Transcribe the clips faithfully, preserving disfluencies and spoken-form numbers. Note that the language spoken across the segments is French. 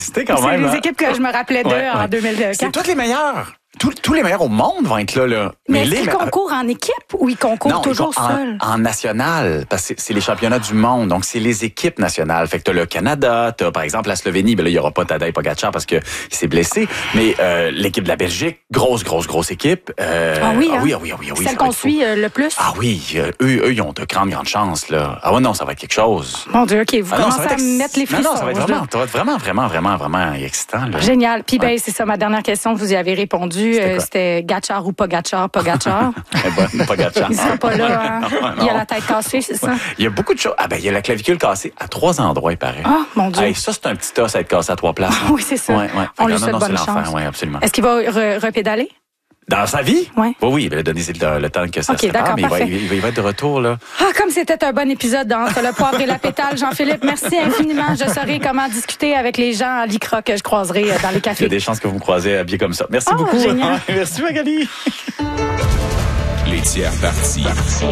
C'était quand C'est même. les hein? équipes que je me rappelais d'eux Ouais, en ouais. deux mille quatre. C'est toutes les meilleures. Tous, tous les meilleurs au monde vont être là. là. Mais, les est-ce qu'ils concourent en équipe ou ils concourent non, toujours ils vont seuls? En, en national, parce que c'est, c'est les championnats du monde, donc c'est les équipes nationales. Fait que t'as le Canada, t'as par exemple la Slovénie, ben là il y aura pas Tadej Pogačar parce que il s'est blessé, mais euh, l'équipe de la Belgique, grosse grosse grosse équipe. Euh, Ah oui, ah hein? oui, ah oui, ah oui, ah oui. Celle qu'on suit euh, le plus? Ah oui, euh, eux, eux, ils ont de grandes grandes chances là. Ah ouais non, ça va être quelque chose. Mon Dieu, ok, vous Ah non, commencez ça va à être me mettre les frissons. Non non, ça va être là. vraiment, ça va être vraiment vraiment vraiment vraiment excitant là. Génial. Puis ben Ouais. c'est ça, ma dernière question, vous y avez répondu. C'était euh, quoi? C'était Gatchar ou pas Gatchar, pas Gatchar. Eh ben, Pogačar. Il sera pas là. Hein? Non, non. Il a la tête cassée, c'est ça? Il y a beaucoup de choses. Ah ben il y a la clavicule cassée à trois endroits, il paraît. Ah, mon Dieu. Hey, ça c'est un petit os à être cassé à trois places. hein. Oui, c'est ça. Ouais, ouais. On Fait lui que souhaite non, non, bonne c'est l'enfer. chance. Oui, absolument. Est-ce qu'il va re- repédaler? Dans sa vie? Ouais. Oui, oui, il va donner le, le temps que ça Ok, se prépare, d'accord, mais il va, parfait. il, va, il va être de retour, là. Ah, comme c'était un bon épisode dans Entre le poivre et la pétale, Jean-Philippe, merci infiniment. Je saurai comment discuter avec les gens à l'I C R A que je croiserai dans les Il y a cafés. des chances que vous me croisez habillé comme ça. Merci Oh, beaucoup. génial. Merci, Magali. Les tiers partis.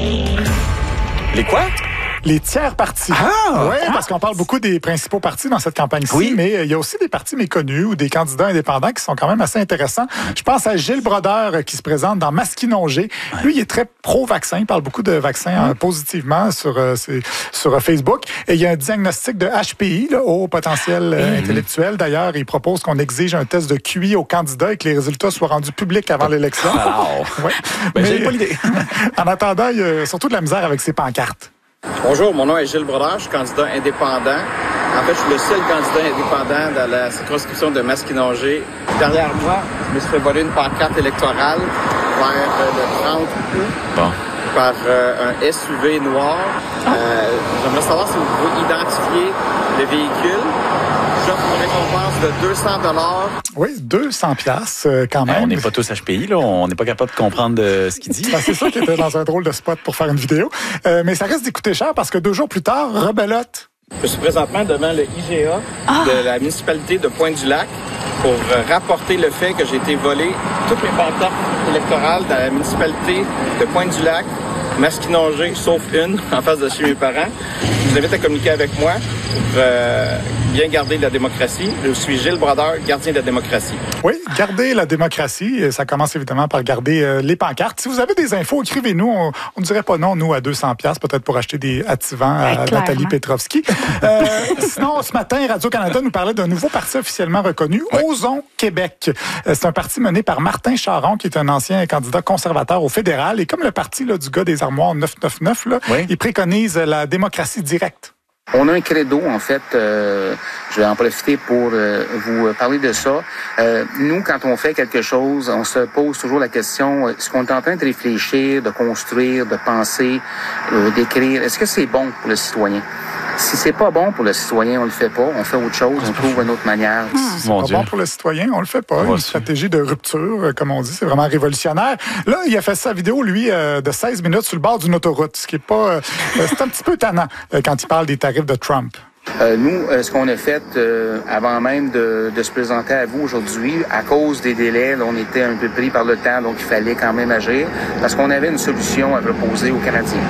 Les quoi? Les tiers partis. Ah! Oui, parce qu'on parle beaucoup des principaux partis dans cette campagne-ci, Oui. mais euh, il y a aussi des partis méconnus ou des candidats indépendants qui sont quand même assez intéressants. Je pense à Gilles Brodeur euh, qui se présente dans Masquinongé. Lui, il est très pro-vaccin. Il parle beaucoup de vaccins euh, positivement sur, euh, ses- sur euh, Facebook. Et il y a un diagnostic de H P I, là, haut potentiel euh, intellectuel. D'ailleurs, il propose qu'on exige un test de Q I aux candidats et que les résultats soient rendus publics avant l'élection. Wow. Ouais. Ben, Mais, j'ai pas l'idée. en attendant, il y a surtout de la misère avec ses pancartes. Bonjour, mon nom est Gilles Brodeur, je suis candidat indépendant. En fait, je suis le seul candidat indépendant dans la circonscription de Masquinongé. Derrière moi, je me suis fait voler une pancarte électorale vers euh, le trente août Bon. par euh, un S U V noir. Euh, J'aimerais savoir si vous pouvez identifier le véhicule. J'offre une récompense de deux cents dollars. Oui, deux cents piastres euh, quand Ben, même. on n'est pas tous H P I, là. On n'est pas capable de comprendre euh, ce qu'il dit. Ben, c'est ça qui était dans un drôle de spot pour faire une vidéo. Euh, mais ça risque d'écouter cher parce que deux jours plus tard, rebelote. Je suis présentement devant le I G A de la municipalité de Pointe-du-Lac pour euh, rapporter le fait que j'ai été volé toutes mes pancartes électorales dans la municipalité de Pointe-du-Lac, Masquinongé, sauf une, en face de chez mes parents. Je vous invite à communiquer avec moi pour euh, bien garder la démocratie. Je suis Gilles Brodeur, gardien de la démocratie. Oui, garder la démocratie. Ça commence évidemment par garder euh, les pancartes. Si vous avez des infos, écrivez-nous. On ne dirait pas non, nous, à deux cents piastres, peut-être pour acheter des activants à Ouais, clairement. Nathalie Petrovski. Euh, sinon, ce matin, Radio-Canada nous parlait d'un nouveau parti officiellement reconnu, Osons Québec. Euh, C'est un parti mené par Martin Charon, qui est un ancien candidat conservateur au fédéral. Et comme le parti là, du gars des armoires neuf cent quatre-vingt-neuf, là, Oui. il préconise la démocratie directe. On a un credo, en fait, euh, je vais en profiter pour euh, vous parler de ça. Euh, nous, quand on fait quelque chose, on se pose toujours la question, est-ce qu'on est en train de réfléchir, de construire, de penser, euh, d'écrire, est-ce que c'est bon pour le citoyen? Si c'est pas bon pour le citoyen, on le fait pas, on fait autre chose, on trouve une autre manière. C'est Mon pas Dieu. bon pour le citoyen, on le fait pas. Ouais, Une c'est- stratégie de rupture, euh, comme on dit, c'est vraiment révolutionnaire. Là, il a fait sa vidéo, lui, euh, de seize minutes sur le bord d'une autoroute, ce qui est pas... euh, euh, c'est un petit peu tannant euh, quand il parle des tarifs de Trump. Euh, nous, euh, ce qu'on a fait euh, avant même de, de se présenter à vous aujourd'hui, à cause des délais, là, on était un peu pris par le temps, donc il fallait quand même agir, parce qu'on avait une solution à proposer aux Canadiens.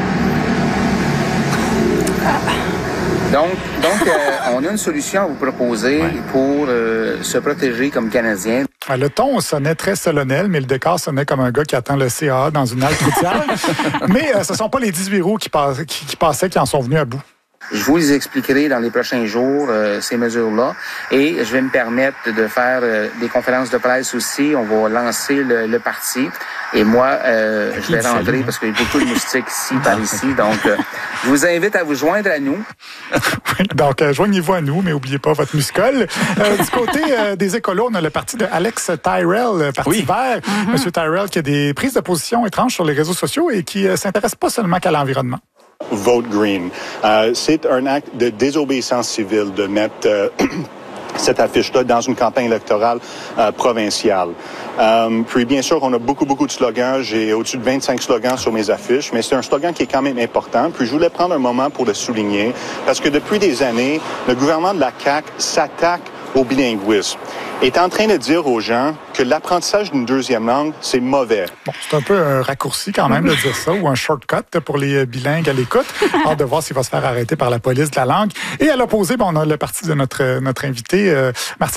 Donc, donc euh, on a une solution à vous proposer pour euh, se protéger comme Canadiens. Euh, Le ton sonnait très solennel, mais le décor sonnait comme un gars qui attend le C A A dans une halte routière. Mais euh, ce sont pas les dix-huit roues qui, pass- qui, qui passaient qui en sont venus à bout. Je vous les expliquerai dans les prochains jours, euh, ces mesures-là. Et je vais me permettre de faire euh, des conférences de presse aussi. On va lancer le, le parti. Et moi, euh, je vais rentrer parce qu'il y a beaucoup de moustiques ici, par ici. Donc, euh, je vous invite à vous joindre à nous. Donc, euh, joignez-vous à nous, mais n'oubliez pas votre muscole. Euh, du côté euh, des écolos, on a le parti de Alex Tyrell, le Parti Oui. vert. Monsieur Tyrell qui a des prises de position étranges sur les réseaux sociaux et qui euh, s'intéresse pas seulement qu'à l'environnement. Vote Green. Euh, c'est un acte de désobéissance civile de mettre euh, cette affiche-là dans une campagne électorale euh, provinciale. Euh, puis bien sûr, on a beaucoup, beaucoup de slogans. J'ai au-dessus de vingt-cinq slogans sur mes affiches, mais c'est un slogan qui est quand même important. Puis je voulais prendre un moment pour le souligner, parce que depuis des années, le gouvernement de la C A Q s'attaque au bilinguisme. Est en train de dire aux gens que l'apprentissage d'une deuxième langue, c'est mauvais. Bon, c'est un peu un raccourci quand même de dire ça, ou un shortcut pour les bilingues à l'écoute. Hâte de voir s'il va se faire arrêter par la police de la langue. Et à l'opposé, bon, on a le parti de notre, notre invité, euh, Martine